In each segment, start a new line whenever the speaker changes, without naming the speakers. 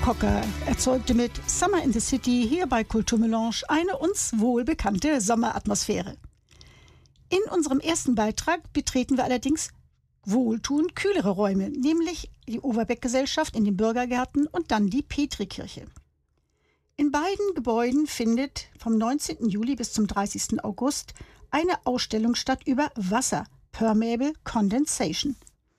Cocker erzeugte mit Summer in the City hier bei Kulturmelange eine uns wohlbekannte Sommeratmosphäre. In unserem ersten Beitrag betreten wir allerdings wohltuend kühlere Räume, nämlich die Overbeck-Gesellschaft in den Bürgergärten und dann die Petrikirche. In beiden Gebäuden findet vom 19. Juli bis zum 30. August eine Ausstellung statt über Wasser, Permeable Condensation.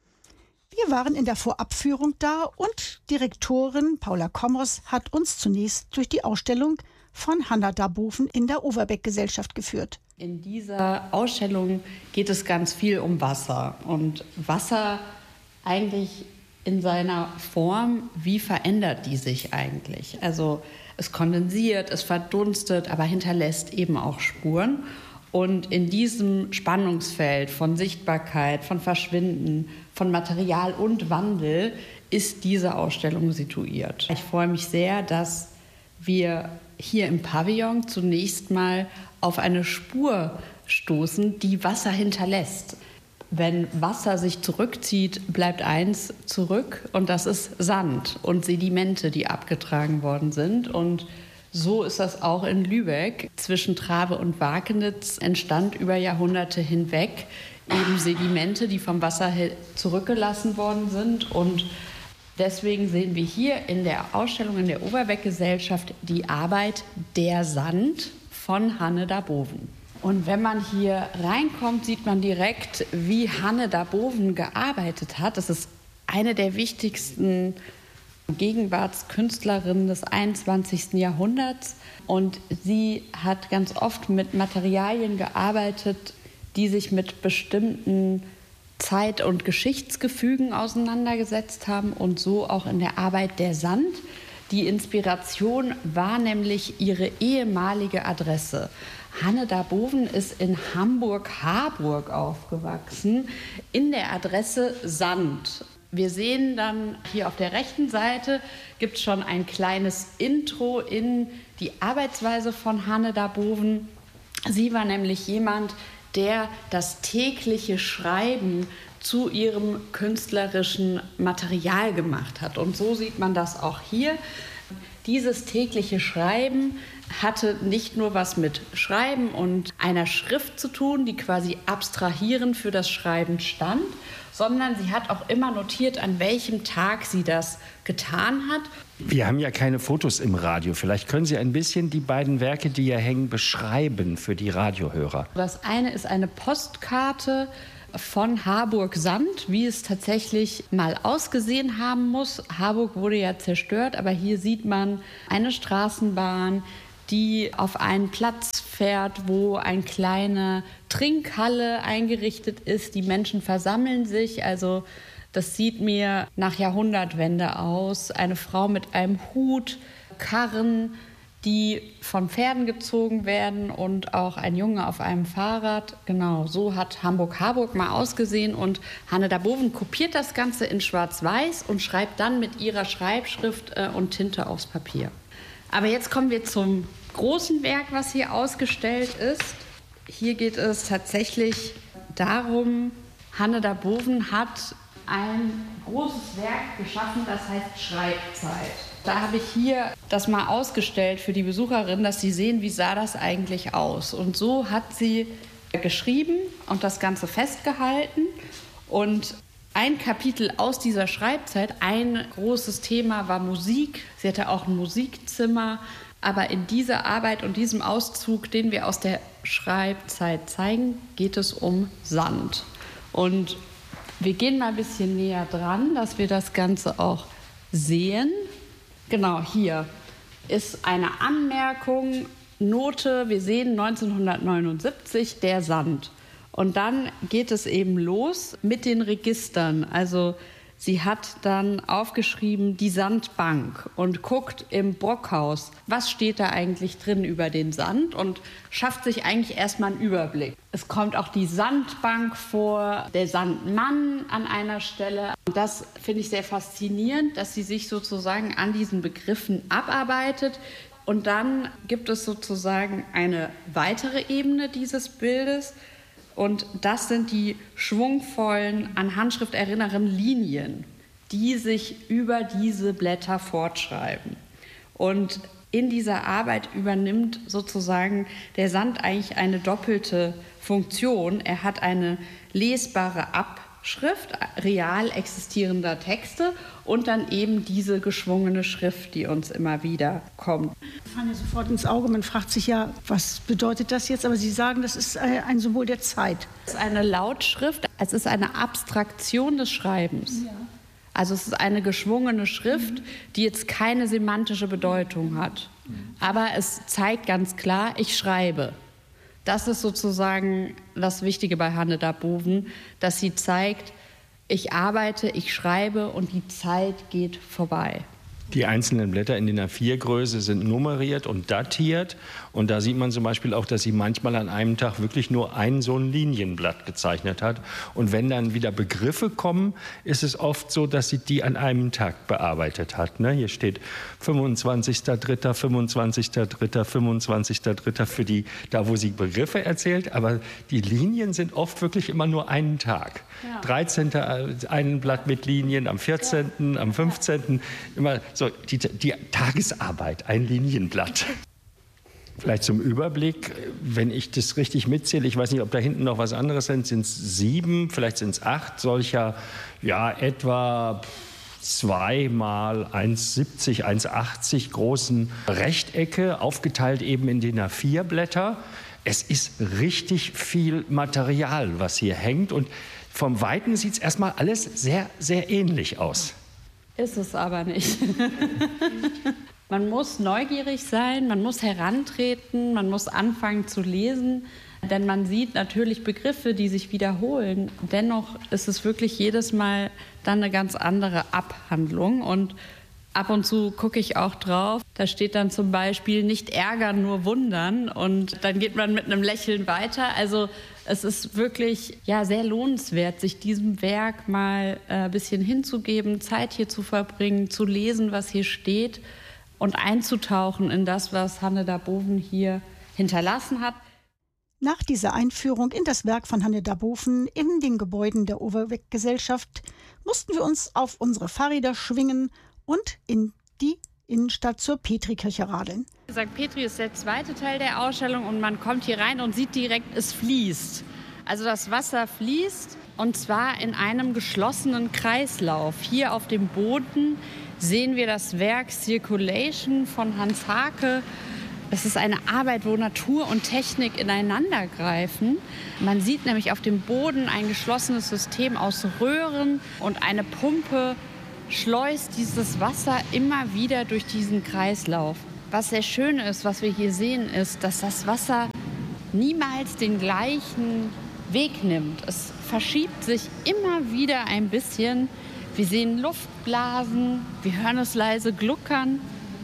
Wir waren in der Vorabführung da und Direktorin Paula Kommers hat uns zunächst durch die Ausstellung von Hanna Darboven in der Overbeck-Gesellschaft geführt.
In dieser Ausstellung geht es ganz viel um Wasser. Und Wasser eigentlich in seiner Form, wie verändert die sich eigentlich? Also es kondensiert, es verdunstet, aber hinterlässt eben auch Spuren. Und in diesem Spannungsfeld von Sichtbarkeit, von Verschwinden, von Material und Wandel ist diese Ausstellung situiert. Ich freue mich sehr, dass wir hier im Pavillon zunächst mal auf eine Spur stoßen, die Wasser hinterlässt. Wenn Wasser sich zurückzieht, bleibt eins zurück und das ist Sand und Sedimente, die abgetragen worden sind. Und so ist das auch in Lübeck. Zwischen Trave und Wakenitz entstand über Jahrhunderte hinweg eben Sedimente, die vom Wasser zurückgelassen worden sind. Und deswegen sehen wir hier in der Ausstellung in der Overbeck-Gesellschaft die Arbeit Der Sand von Hanne Darboven. Und wenn man hier reinkommt, sieht man direkt, wie Hanne Darboven gearbeitet hat. Das ist eine der wichtigsten Gegenwartskünstlerinnen des 21. Jahrhunderts. Und sie hat ganz oft mit Materialien gearbeitet, die sich mit bestimmten Zeit- und Geschichtsgefügen auseinandergesetzt haben und so auch in der Arbeit Der Sand. Die Inspiration war nämlich ihre ehemalige Adresse. Hanne Darboven ist in Hamburg-Harburg aufgewachsen, in der Adresse Sand. Wir sehen dann hier auf der rechten Seite gibt es schon ein kleines Intro in die Arbeitsweise von Hanne Darboven. Sie war nämlich jemand, der das tägliche Schreiben zu ihrem künstlerischen Material gemacht hat. Und so sieht man das auch hier. Dieses tägliche Schreiben hatte nicht nur was mit Schreiben und einer Schrift zu tun, die quasi abstrahierend für das Schreiben stand, sondern sie hat auch immer notiert, an welchem Tag sie das getan hat.
Wir haben ja keine Fotos im Radio. Vielleicht können Sie ein bisschen die beiden Werke, die hier hängen, beschreiben für die Radiohörer.
Das eine ist eine Postkarte von Harburg-Sand, wie es tatsächlich mal ausgesehen haben muss. Harburg wurde ja zerstört, aber hier sieht man eine Straßenbahn, die auf einen Platz fährt, wo eine kleine Trinkhalle eingerichtet ist. Die Menschen versammeln sich, also das sieht mir nach Jahrhundertwende aus. Eine Frau mit einem Hut, Karren, die von Pferden gezogen werden und auch ein Junge auf einem Fahrrad. Genau, so hat Hamburg-Harburg mal ausgesehen und Hanne Darboven kopiert das Ganze in Schwarz-Weiß und schreibt dann mit ihrer Schreibschrift und Tinte aufs Papier. Aber jetzt kommen wir zum großen Werk, was hier ausgestellt ist. Hier geht es tatsächlich darum, Hanne Darboven hat ein großes Werk geschaffen, das heißt Schreibzeit. Da habe ich hier das mal ausgestellt für die Besucherinnen, dass sie sehen, wie sah das eigentlich aus. Und so hat sie geschrieben und das Ganze festgehalten. Und ein Kapitel aus dieser Schreibzeit, ein großes Thema war Musik. Sie hatte auch ein Musikzimmer. Aber in dieser Arbeit und diesem Auszug, den wir aus der Schreibzeit zeigen, geht es um Sand. Und wir gehen mal ein bisschen näher dran, dass wir das Ganze auch sehen. Genau, hier ist eine Anmerkung, Note, wir sehen 1979, der Sand. Und dann geht es eben los mit den Registern. Also sie hat dann aufgeschrieben, die Sandbank und guckt im Brockhaus, was steht da eigentlich drin über den Sand und schafft sich eigentlich erstmal einen Überblick. Es kommt auch die Sandbank vor, der Sandmann an einer Stelle. Und das finde ich sehr faszinierend, dass sie sich sozusagen an diesen Begriffen abarbeitet. Und dann gibt es sozusagen eine weitere Ebene dieses Bildes. Und das sind die schwungvollen, an Handschrift erinnernden Linien. die sich über diese Blätter fortschreiben. Und in dieser Arbeit übernimmt sozusagen der Sand eigentlich eine doppelte Funktion. Er hat eine lesbare Abschrift real existierender Texte und dann eben diese geschwungene Schrift, die uns immer wieder kommt.
Das fällt mir sofort ins Auge. Man fragt sich ja, was bedeutet das jetzt? Aber Sie sagen, das ist ein Symbol der Zeit.
Es ist eine Lautschrift, es ist eine Abstraktion des Schreibens. Ja. Also es ist eine geschwungene Schrift, die jetzt keine semantische Bedeutung hat. Aber es zeigt ganz klar, ich schreibe. Das ist sozusagen das Wichtige bei Hanne Daboven, dass sie zeigt, ich arbeite, ich schreibe und die Zeit geht vorbei.
Die einzelnen Blätter in DIN A4-Größe sind nummeriert und datiert. Und da sieht man zum Beispiel auch, dass sie manchmal an einem Tag wirklich nur so ein Linienblatt gezeichnet hat. Und wenn dann wieder Begriffe kommen, ist es oft so, dass sie die an einem Tag bearbeitet hat. Ne? Hier steht 25.03., 25.03., 25.03. für die, da wo sie Begriffe erzählt. Aber die Linien sind oft wirklich immer nur einen Tag. Ja. 13. ein Blatt mit Linien, am 14., am 15. immer so die Tagesarbeit, ein Linienblatt. Vielleicht zum Überblick, wenn ich das richtig mitzähle, ich weiß nicht, ob da hinten noch was anderes sind es 7, vielleicht sind es 8 solcher, ja, etwa 2 mal 1,70, 1,80 großen Rechtecke, aufgeteilt eben in DIN A4 Blätter. Es ist richtig viel Material, was hier hängt, und vom Weiten sieht es erstmal alles sehr, sehr ähnlich aus.
Ist es aber nicht. Man muss neugierig sein, man muss herantreten, man muss anfangen zu lesen, denn man sieht natürlich Begriffe, die sich wiederholen. Dennoch ist es wirklich jedes Mal dann eine ganz andere Abhandlung, und ab und zu gucke ich auch drauf. Da steht dann zum Beispiel nicht ärgern, nur wundern, und dann geht man mit einem Lächeln weiter. Also es ist wirklich sehr lohnenswert, sich diesem Werk mal ein bisschen hinzugeben, Zeit hier zu verbringen, zu lesen, was hier steht und einzutauchen in das, was Hanne Daboven hier hinterlassen hat.
Nach dieser Einführung in das Werk von Hanne Daboven in den Gebäuden der Overweg-Gesellschaft mussten wir uns auf unsere Fahrräder schwingen und in die Innenstadt zur Petrikirche radeln.
St. Petri ist der zweite Teil der Ausstellung, und man kommt hier rein und sieht direkt, es fließt. Also das Wasser fließt, und zwar in einem geschlossenen Kreislauf. Hier auf dem Boden sehen wir das Werk Circulation von Hans Haake. Das ist eine Arbeit, wo Natur und Technik ineinander greifen. Man sieht nämlich auf dem Boden ein geschlossenes System aus Röhren, und eine Pumpe schleust dieses Wasser immer wieder durch diesen Kreislauf. Was sehr schön ist, was wir hier sehen, ist, dass das Wasser niemals den gleichen Weg nimmt. Es verschiebt sich immer wieder ein bisschen. Wir sehen Luftblasen, wir hören es leise gluckern.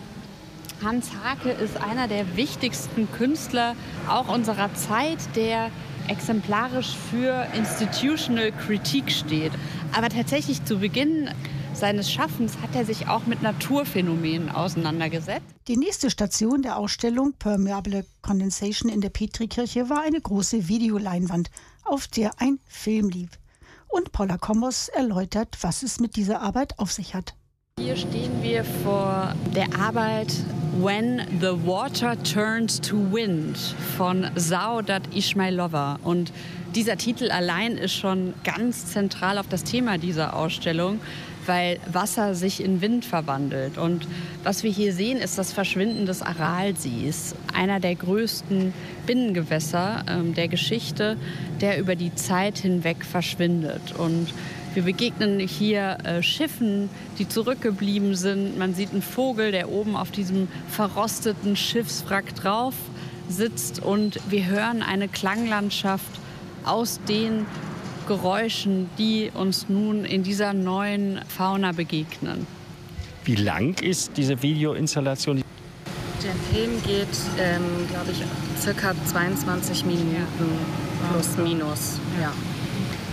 Hans Haake ist einer der wichtigsten Künstler auch unserer Zeit, der exemplarisch für Institutional Critique steht. Aber tatsächlich zu Beginn seines Schaffens hat er sich auch mit Naturphänomenen auseinandergesetzt.
Die nächste Station der Ausstellung Permeable Condensation in der Petrikirche war eine große Videoleinwand, auf der ein Film lief. Und Paula Kommos erläutert, was es mit dieser Arbeit auf sich hat.
Hier stehen wir vor der Arbeit When the Water Turns to Wind von Saudat Ismailova. Und dieser Titel allein ist schon ganz zentral auf das Thema dieser Ausstellung, weil Wasser sich in Wind verwandelt. Und was wir hier sehen, ist das Verschwinden des Aralsees, einer der größten Binnengewässer der Geschichte, der über die Zeit hinweg verschwindet. Und wir begegnen hier Schiffen, die zurückgeblieben sind. Man sieht einen Vogel, der oben auf diesem verrosteten Schiffswrack drauf sitzt. Und wir hören eine Klanglandschaft aus den Geräuschen, die uns nun in dieser neuen Fauna begegnen.
Wie lang ist diese Videoinstallation?
Der Film geht, glaube ich, circa 22 Minuten plus minus. Ja.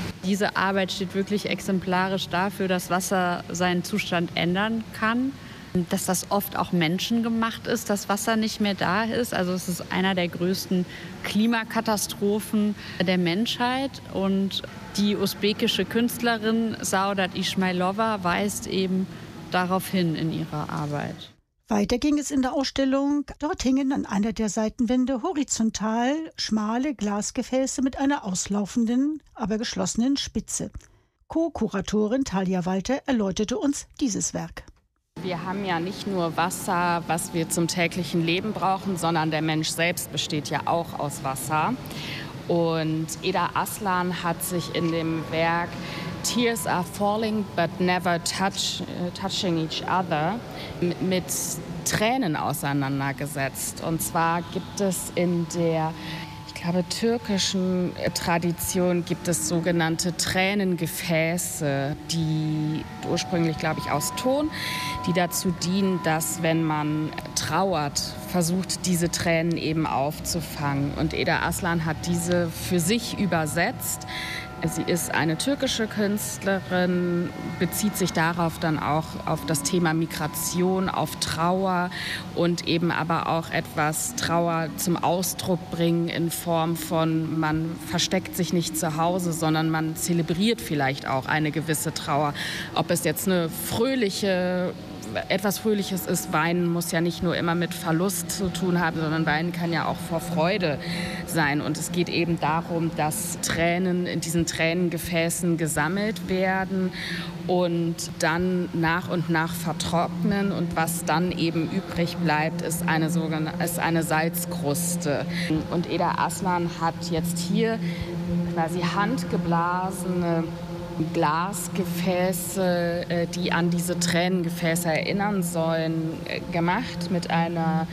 Diese Arbeit steht wirklich exemplarisch dafür, dass Wasser seinen Zustand ändern kann. dass das oft auch menschengemacht ist, dass Wasser nicht mehr da ist. Also es ist einer der größten Klimakatastrophen der Menschheit. Und die usbekische Künstlerin Saudat Ismailova weist eben darauf hin in ihrer Arbeit.
Weiter ging es in der Ausstellung. Dort hingen an einer der Seitenwände horizontal schmale Glasgefäße mit einer auslaufenden, aber geschlossenen Spitze. Co-Kuratorin Talia Walter erläuterte uns dieses Werk.
Wir haben ja nicht nur Wasser, was wir zum täglichen Leben brauchen, sondern der Mensch selbst besteht ja auch aus Wasser. Und Eda Aslan hat sich in dem Werk Tears are falling but never touching each other mit Tränen auseinandergesetzt. Und zwar gibt es in der türkischen Tradition gibt es sogenannte Tränengefäße, die ursprünglich, aus Ton, die dazu dienen, dass, wenn man trauert, versucht, diese Tränen eben aufzufangen. Und Eda Aslan hat diese für sich übersetzt. Sie ist eine türkische Künstlerin, bezieht sich darauf dann auch auf das Thema Migration, auf Trauer und eben aber auch etwas Trauer zum Ausdruck bringen in Form von, man versteckt sich nicht zu Hause, sondern man zelebriert vielleicht auch eine gewisse Trauer. Ob es jetzt eine etwas Fröhliches ist. Weinen muss ja nicht nur immer mit Verlust zu tun haben, sondern Weinen kann ja auch vor Freude sein. Und es geht eben darum, dass Tränen in diesen Tränengefäßen gesammelt werden und dann nach und nach vertrocknen. Und was dann eben übrig bleibt, ist eine Salzkruste. Und Eda Aslan hat jetzt hier quasi handgeblasene Glasgefäße, die an diese Tränengefäße erinnern sollen, gemacht mit einer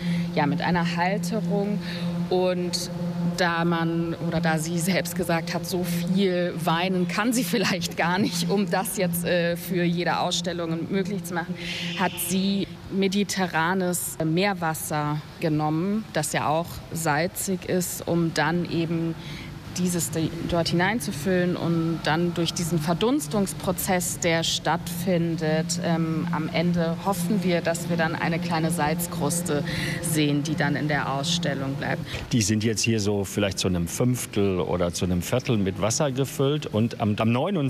Halterung. Und da sie selbst gesagt hat, so viel weinen kann sie vielleicht gar nicht, um das jetzt für jede Ausstellung möglich zu machen, hat sie mediterranes Meerwasser genommen, das ja auch salzig ist, um dann eben dieses dort hineinzufüllen und dann durch diesen Verdunstungsprozess, der stattfindet, am Ende hoffen wir, dass wir dann eine kleine Salzkruste sehen, die dann in der Ausstellung bleibt.
Die sind jetzt hier so vielleicht zu einem Fünftel oder zu einem Viertel mit Wasser gefüllt und am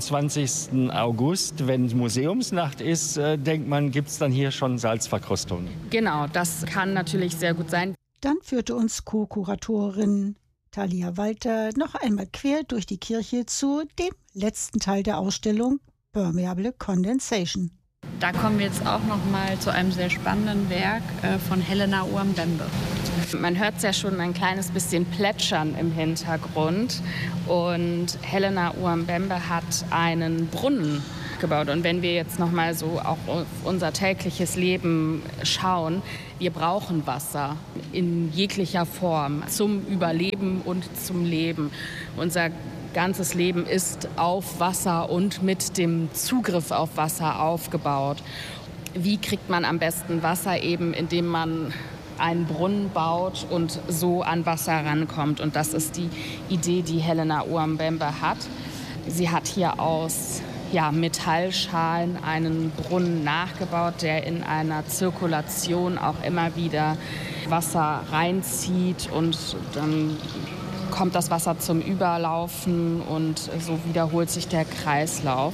29. August, wenn Museumsnacht ist, denkt man, gibt es dann hier schon Salzverkrustungen.
Genau, das kann natürlich sehr gut sein.
Dann führte uns Co-Kuratorin Talia Walter noch einmal quer durch die Kirche zu dem letzten Teil der Ausstellung Permeable Condensation.
Da kommen wir jetzt auch noch mal zu einem sehr spannenden Werk von Helena Ouambembe.
Man hört es ja schon ein kleines bisschen plätschern im Hintergrund. Und Helena Ouambembe hat einen Brunnen gebaut. Und wenn wir jetzt noch mal so auch auf unser tägliches Leben schauen, wir brauchen Wasser in jeglicher Form zum Überleben und zum Leben. Unser ganzes Leben ist auf Wasser und mit dem Zugriff auf Wasser aufgebaut. Wie kriegt man am besten Wasser? Eben indem man einen Brunnen baut und so an Wasser rankommt. Und das ist die Idee, die Helena Ouambembe hat. Sie hat hier aus Metallschalen einen Brunnen nachgebaut, der in einer Zirkulation auch immer wieder Wasser reinzieht und dann kommt das Wasser zum Überlaufen und so wiederholt sich der Kreislauf.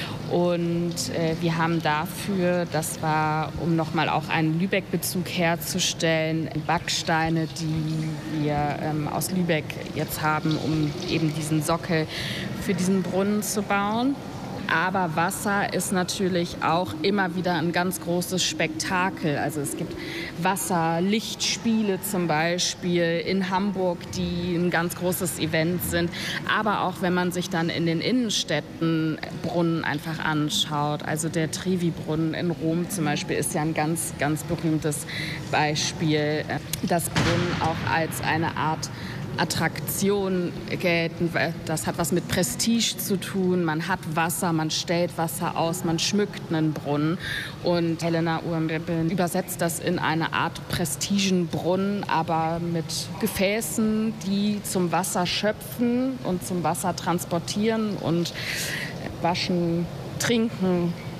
Und wir haben dafür, das war, um nochmal auch einen Lübeck-Bezug herzustellen, Backsteine, die wir aus Lübeck jetzt haben, um eben diesen Sockel für diesen Brunnen zu bauen. Aber Wasser ist natürlich auch immer wieder ein ganz großes Spektakel. Also es gibt Wasserlichtspiele zum Beispiel in Hamburg, die ein ganz großes Event sind. Aber auch wenn man sich dann in den Innenstädten Brunnen einfach anschaut. Also der Trevi-Brunnen in Rom zum Beispiel ist ja ein ganz, ganz berühmtes Beispiel. Das Brunnen auch als eine Art Attraktion gelten. Das hat was mit Prestige zu tun. Man hat Wasser, man stellt Wasser aus, man schmückt einen Brunnen. Und Helena Ouambembe übersetzt das in eine Art Prestigenbrunnen, aber mit Gefäßen, die zum Wasser schöpfen und zum Wasser transportieren und waschen, trinken,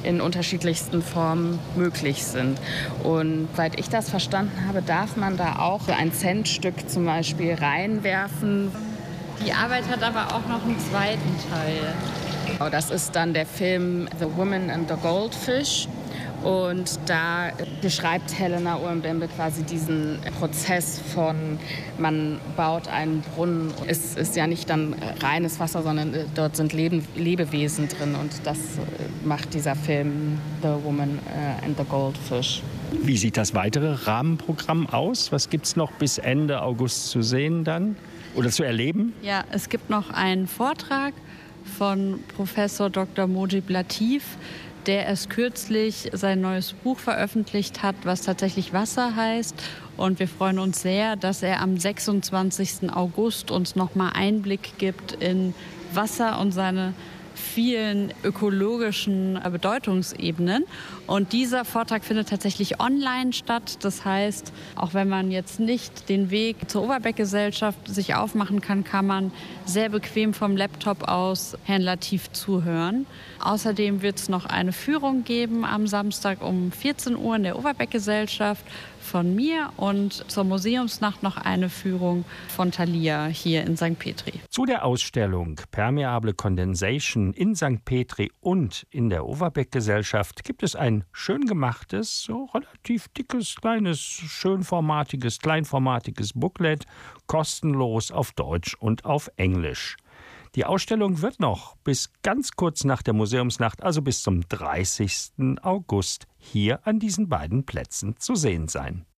in unterschiedlichsten Formen möglich sind. Und seit ich das verstanden habe, darf man da auch ein Centstück zum Beispiel reinwerfen.
Die Arbeit hat aber auch noch einen zweiten Teil.
Das ist dann der Film The Woman and the Goldfish. Und da beschreibt Helena Uwambembe quasi diesen Prozess von, man baut einen Brunnen. Es ist ja nicht dann reines Wasser, sondern dort sind Lebewesen drin. Und das macht dieser Film The Woman and the Goldfish.
Wie sieht das weitere Rahmenprogramm aus? Was gibt es noch bis Ende August zu sehen dann oder zu erleben?
Ja, es gibt noch einen Vortrag von Professor Dr. Mojib Latif, der erst kürzlich sein neues Buch veröffentlicht hat, was tatsächlich Wasser heißt. Und wir freuen uns sehr, dass er am 26. August uns nochmal Einblick gibt in Wasser und seine vielen ökologischen Bedeutungsebenen. Und dieser Vortrag findet tatsächlich online statt. Das heißt, auch wenn man jetzt nicht den Weg zur Overbeck-Gesellschaft sich aufmachen kann, kann man sehr bequem vom Laptop aus Herrn Latif zuhören. Außerdem wird es noch eine Führung geben am Samstag um 14 Uhr in der Overbeck-Gesellschaft von mir und zur Museumsnacht noch eine Führung von Thalia hier in St. Petri.
Zu der Ausstellung Permeable Condensation in St. Petri und in der Overbeck-Gesellschaft gibt es ein schön gemachtes, so relativ dickes, kleines, kleinformatiges Booklet, kostenlos auf Deutsch und auf Englisch. Die Ausstellung wird noch bis ganz kurz nach der Museumsnacht, also bis zum 30. August, hier an diesen beiden Plätzen zu sehen sein.